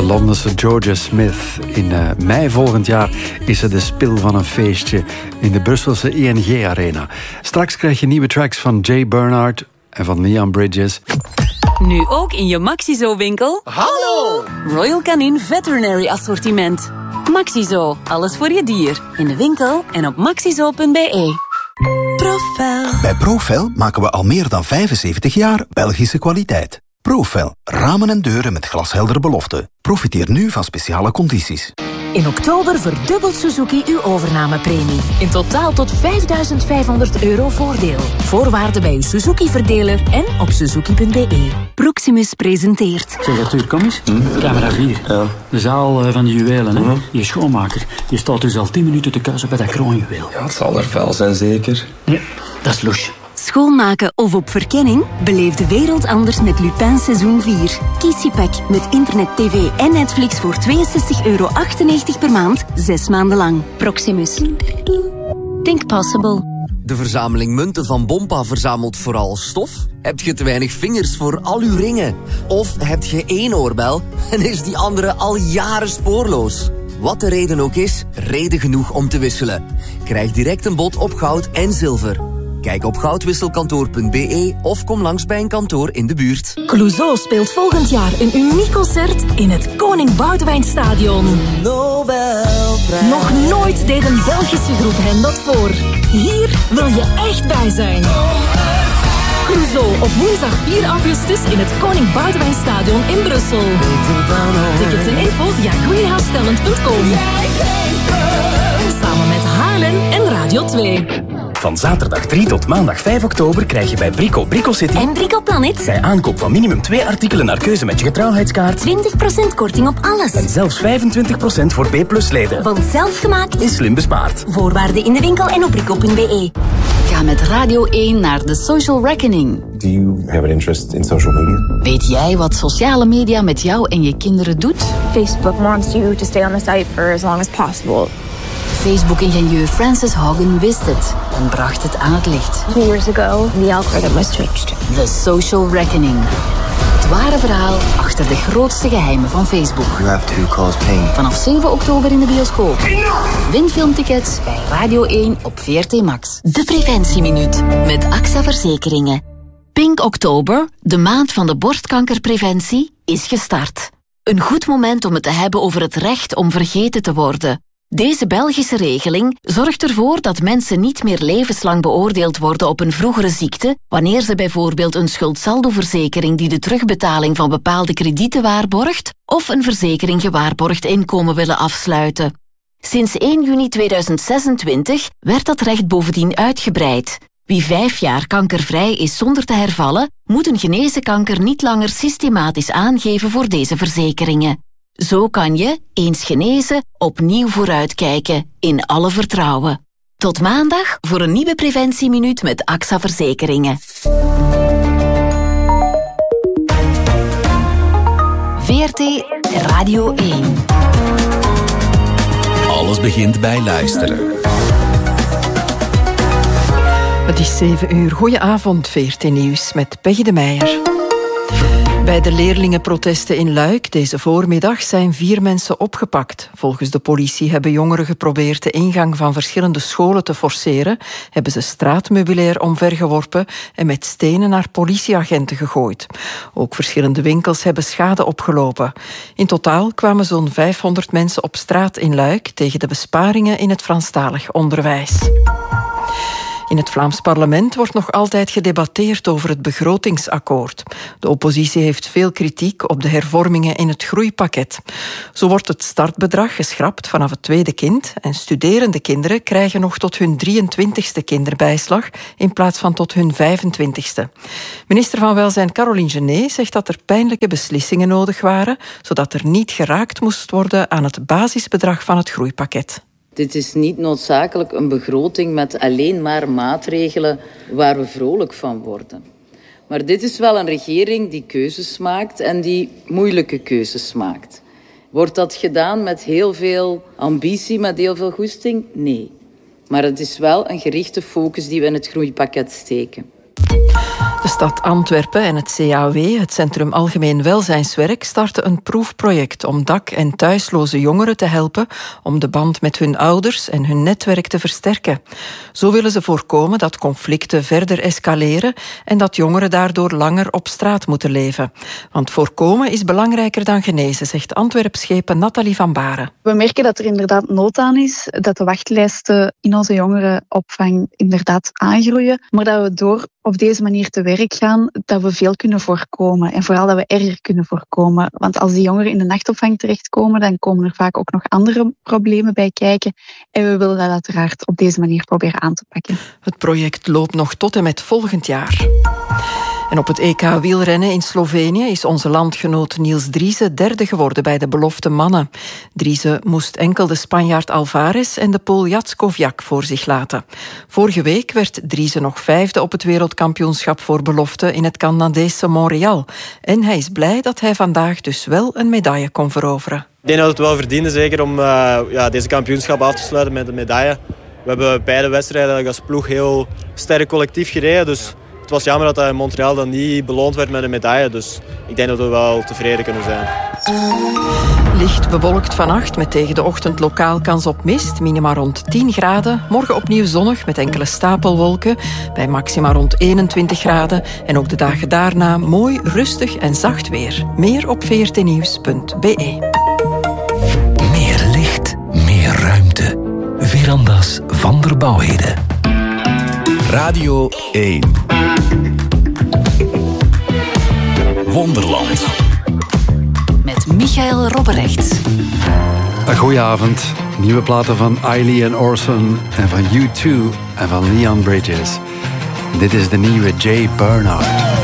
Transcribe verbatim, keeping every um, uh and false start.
Londense Georgia Smith. In uh, mei volgend jaar is ze de spil van een feestje in de Brusselse I N G-arena. Straks krijg je nieuwe tracks van Jay Bernard en van Leon Bridges. Nu ook in je Maxizo-winkel. Hallo! Royal Canin Veterinary Assortiment. Maxizo, alles voor je dier. In de winkel en op maxizo punt b e. Profel. Bij Profel maken we al meer dan vijfenzeventig jaar Belgische kwaliteit. Profel, ramen en deuren met glasheldere beloften. Profiteer nu van speciale condities. In oktober verdubbelt Suzuki uw overnamepremie. In totaal tot vijfduizend vijfhonderd euro voordeel. Voorwaarden bij uw Suzuki-verdeler en op suzuki punt b e. Proximus presenteert. Zeg Arthur, kom eens. Hm? Camera vier. Ja. De zaal van de juwelen, hè? Hm? Je schoonmaker. Je staat dus al tien minuten te kussen bij dat kroonjuweel. Ja, het zal er vuil zijn, zeker. Ja, dat is loes. Schoonmaken of op verkenning? Beleef de wereld anders met Lupin seizoen vier. Kies je pack met internet, tv en Netflix voor tweeënzestig euro achtennegentig per maand, zes maanden lang. Proximus. Think possible. De verzameling munten van Bompa verzamelt vooral stof? Heb je te weinig vingers voor al uw ringen? Of heb je één oorbel en is die andere al jaren spoorloos? Wat de reden ook is, reden genoeg om te wisselen. Krijg direct een bod op goud en zilver. Kijk op goudwisselkantoor punt b e of kom langs bij een kantoor in de buurt. Clouseau speelt volgend jaar een uniek concert in het Koning Boudewijnstadion. Nobelprijs. Nog nooit deed een Belgische groep hen dat voor. Hier wil je echt bij zijn. Clouseau op woensdag vier augustus in het Koning Boudewijnstadion in Brussel. Tickets en info via greenhouse talent punt com. Samen met Haarlem en Radio twee. Van zaterdag drie tot maandag vijf oktober krijg je bij Brico Brico City en Brico Planet bij aankoop van minimum twee artikelen naar keuze met je getrouwheidskaart twintig procent korting op alles. En zelfs vijfentwintig procent voor B plus leden. Want zelfgemaakt is slim bespaard. Voorwaarden in de winkel en op brico punt b e. Ga met Radio één naar de Social Reckoning. Do you have an interest in social media? Weet jij wat sociale media met jou en je kinderen doet? Facebook wants you to stay on the site for as long as possible. Facebook-ingenieur Frances Haugen wist het en bracht het aan het licht. Two years ago, the algorithm was switched. The Social Reckoning. Het ware verhaal achter de grootste geheimen van Facebook. You have to cause pain. Vanaf zeven oktober in de bioscoop. Win filmtickets bij Radio één op V R T Max. De Preventieminuut met A X A Verzekeringen. Pink Oktober, de maand van de borstkankerpreventie, is gestart. Een goed moment om het te hebben over het recht om vergeten te worden. Deze Belgische regeling zorgt ervoor dat mensen niet meer levenslang beoordeeld worden op een vroegere ziekte, wanneer ze bijvoorbeeld een schuldsaldoverzekering die de terugbetaling van bepaalde kredieten waarborgt, of een verzekering gewaarborgd inkomen willen afsluiten. Sinds één juni tweeduizend zesentwintig werd dat recht bovendien uitgebreid. Wie vijf jaar kankervrij is zonder te hervallen, moet een genezen kanker niet langer systematisch aangeven voor deze verzekeringen. Zo kan je, eens genezen, opnieuw vooruitkijken, in alle vertrouwen. Tot maandag voor een nieuwe preventieminuut met A X A Verzekeringen. V R T Radio één. Alles begint bij luisteren. Het is zeven uur. Goedenavond, V R T Nieuws met Peggy de Meijer. Bij de leerlingenprotesten in Luik deze voormiddag zijn vier mensen opgepakt. Volgens de politie hebben jongeren geprobeerd de ingang van verschillende scholen te forceren, hebben ze straatmeubilair omvergeworpen en met stenen naar politieagenten gegooid. Ook verschillende winkels hebben schade opgelopen. In totaal kwamen zo'n vijfhonderd mensen op straat in Luik tegen de besparingen in het Franstalig onderwijs. In het Vlaams parlement wordt nog altijd gedebatteerd over het begrotingsakkoord. De oppositie heeft veel kritiek op de hervormingen in het groeipakket. Zo wordt het startbedrag geschrapt vanaf het tweede kind en studerende kinderen krijgen nog tot hun drieëntwintigste kinderbijslag in plaats van tot hun vijfentwintigste. Minister van Welzijn Caroline Genet zegt dat er pijnlijke beslissingen nodig waren, zodat er niet geraakt moest worden aan het basisbedrag van het groeipakket. Dit is niet noodzakelijk een begroting met alleen maar maatregelen waar we vrolijk van worden. Maar dit is wel een regering die keuzes maakt en die moeilijke keuzes maakt. Wordt dat gedaan met heel veel ambitie, met heel veel goesting? Nee. Maar het is wel een gerichte focus die we in het groeipakket steken. De stad Antwerpen en het C A W, het Centrum Algemeen Welzijnswerk, starten een proefproject om dak- en thuisloze jongeren te helpen om de band met hun ouders en hun netwerk te versterken. Zo willen ze voorkomen dat conflicten verder escaleren en dat jongeren daardoor langer op straat moeten leven. Want voorkomen is belangrijker dan genezen, zegt Antwerpschepen Nathalie van Baren. We merken dat er inderdaad nood aan is, dat de wachtlijsten in onze jongerenopvang inderdaad aangroeien, maar dat we door op deze manier te werk gaan, dat we veel kunnen voorkomen. En vooral dat we erger kunnen voorkomen. Want als die jongeren in de nachtopvang terechtkomen, dan komen er vaak ook nog andere problemen bij kijken. En we willen dat uiteraard op deze manier proberen aan te pakken. Het project loopt nog tot en met volgend jaar. En op het E K wielrennen in Slovenië is onze landgenoot Niels Driessen derde geworden bij de belofte mannen. Driessen moest enkel de Spanjaard Alvarez en de Pool Jackowiak voor zich laten. Vorige week werd Driessen nog vijfde op het wereldkampioenschap voor belofte in het Canadese Montreal. En hij is blij dat hij vandaag dus wel een medaille kon veroveren. Ik denk dat we het wel verdienden, zeker om uh, ja, deze kampioenschap af te sluiten met een medaille. We hebben beide wedstrijden als ploeg heel sterk collectief gereden, dus het was jammer dat hij in Montreal dan niet beloond werd met een medaille. Dus ik denk dat we wel tevreden kunnen zijn. Licht bewolkt vannacht met tegen de ochtend lokaal kans op mist. Minima rond tien graden. Morgen opnieuw zonnig met enkele stapelwolken. Bij maxima rond eenentwintig graden. En ook de dagen daarna mooi, rustig en zacht weer. Meer op v r t nieuws punt b e. Meer licht, meer ruimte. Verandas van der Bouwheden. Radio één. Wonderland. Met Michael Robberechts. Een goeie avond. Nieuwe platen van Eiley en Orson en van U twee en van Leon Bridges. Dit is de nieuwe Jay Bernard.